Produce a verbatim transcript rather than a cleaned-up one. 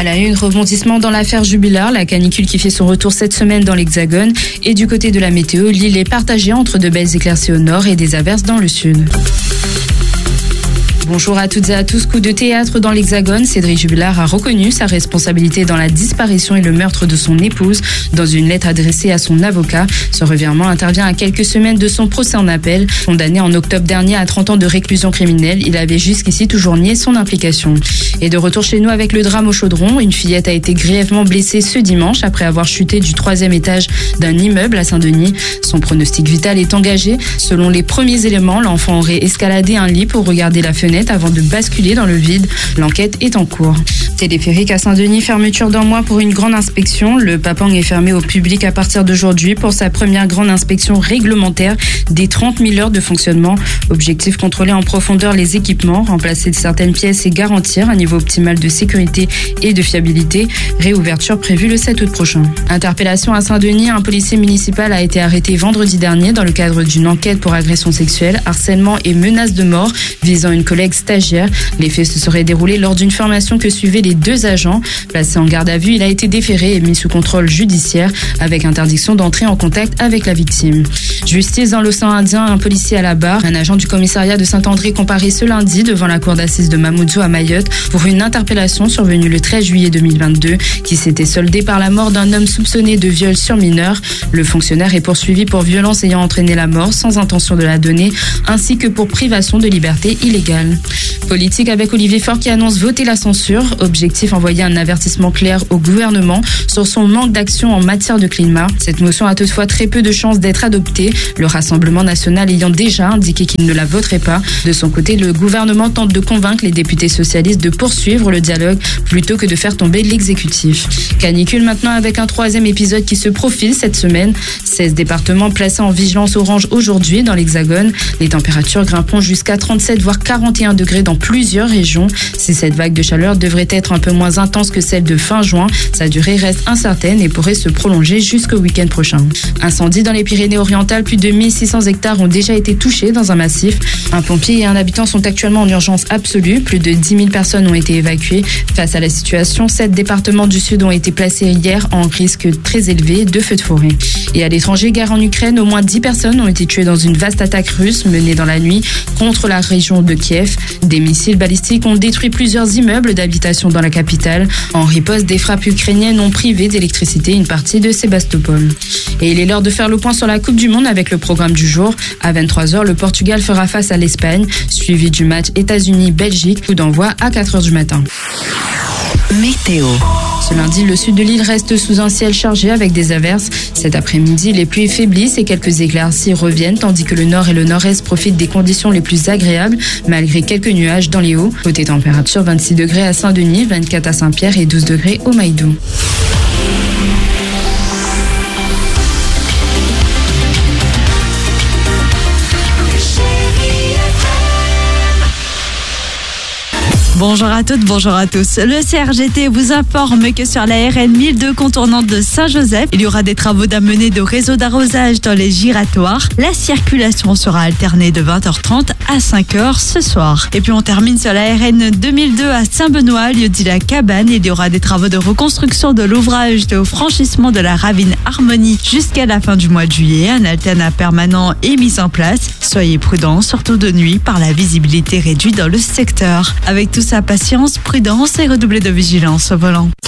À la une, rebondissement dans l'affaire Jubilard, la canicule qui fait son retour cette semaine dans l'Hexagone. Et du côté de la météo, l'île est partagée entre de belles éclaircies au nord et des averses dans le sud. Bonjour à toutes et à tous. Coup de théâtre dans l'Hexagone. Cédric Jubilard a reconnu sa responsabilité dans la disparition et le meurtre de son épouse dans une lettre adressée à son avocat. Ce revirement intervient à quelques semaines de son procès en appel. Condamné en octobre dernier à trente ans de réclusion criminelle, il avait jusqu'ici toujours nié son implication. Et de retour chez nous avec le drame au Chaudron, une fillette a été grièvement blessée ce dimanche après avoir chuté du troisième étage d'un immeuble à Saint-Denis. Son pronostic vital est engagé. Selon les premiers éléments, l'enfant aurait escaladé un lit pour regarder la fenêtre avant de basculer dans le vide. L'enquête est en cours. Téléphérique à Saint-Denis, fermeture d'un mois pour une grande inspection. Le Papang est fermé au public à partir d'aujourd'hui pour sa première grande inspection réglementaire des trente mille heures de fonctionnement. Objectif, contrôler en profondeur les équipements, remplacer certaines pièces et garantir un niveau optimal de sécurité et de fiabilité. Réouverture prévue le sept août prochain. Interpellation à Saint-Denis, un policier municipal a été arrêté vendredi dernier dans le cadre d'une enquête pour agression sexuelle, harcèlement et menace de mort visant une collègue stagiaire. Les faits se seraient déroulés lors d'une formation que suivaient les deux agents. Placé en garde à vue, il a été déféré et mis sous contrôle judiciaire avec interdiction d'entrer en contact avec la victime. Justice dans l'océan Indien, un policier à la barre. Un agent du commissariat de Saint-André comparé ce lundi devant la cour d'assises de Mamoudzou à Mayotte pour une interpellation survenue le treize juillet deux mille vingt-deux qui s'était soldée par la mort d'un homme soupçonné de viol sur mineur. Le fonctionnaire est poursuivi pour violence ayant entraîné la mort sans intention de la donner ainsi que pour privation de liberté illégale. Politique avec Olivier Faure qui annonce voter la censure. Objectif, envoyer un avertissement clair au gouvernement sur son manque d'action en matière de climat. Cette motion a toutefois très peu de chances d'être adoptée, le Rassemblement national ayant déjà indiqué qu'il ne la voterait pas. De son côté, le gouvernement tente de convaincre les députés socialistes de poursuivre le dialogue plutôt que de faire tomber l'exécutif. Canicule maintenant avec un troisième épisode qui se profile cette semaine. seize départements placés en vigilance orange aujourd'hui dans l'Hexagone. Les températures grimperont jusqu'à trente-sept voire quarante et un degrés dans plusieurs régions. Si cette vague de chaleur devrait être un peu moins intense que celle de fin juin, sa durée reste incertaine et pourrait se prolonger jusqu'au week-end prochain. Incendie dans les Pyrénées-Orientales, plus de mille six cents hectares ont déjà été touchés dans un massif. Un pompier et un habitant sont actuellement en urgence absolue. Plus de dix mille personnes ont été évacuées. Face à la situation, sept départements du Sud ont été placés hier en risque très élevé de feux de forêt. Et à l'étranger, guerre en Ukraine, au moins dix personnes ont été tuées dans une vaste attaque russe menée dans la nuit contre la région de Kiev. Des missiles balistiques ont détruit plusieurs immeubles d'habitation dans la capitale. En riposte, des frappes ukrainiennes ont privé d'électricité une partie de Sébastopol. Et il est l'heure de faire le point sur la Coupe du Monde avec le programme du jour. À vingt-trois heures, le Portugal fera face à l'Espagne, suivi du match États-Unis-Belgique, coup d'envoi à quatre heures du matin. Météo. Ce lundi, le sud de l'île reste sous un ciel chargé avec des averses. Cet après-midi, les pluies faiblissent et quelques éclaircies reviennent, tandis que le nord et le nord-est profitent des conditions les plus agréables, malgré quelques nuages dans les hauts. Côté température, vingt-six degrés à Saint-Denis, vingt-quatre à Saint-Pierre et douze degrés au Maïdou. Bonjour à toutes, bonjour à tous. Le C R G T vous informe que sur la R N mille deux contournante de Saint-Joseph, il y aura des travaux d'amener de réseau d'arrosage dans les giratoires. La circulation sera alternée de vingt heures trente à cinq heures ce soir. Et puis on termine sur la R N deux mille deux à Saint-Benoît, lieu dit la Cabane. Il y aura des travaux de reconstruction de l'ouvrage de franchissement de la ravine Harmonie jusqu'à la fin du mois de juillet. Un alternat permanent est mis en place. Soyez prudents, surtout de nuit, par la visibilité réduite dans le secteur. Avec tout ça, patience, prudence et redoubler de vigilance au volant.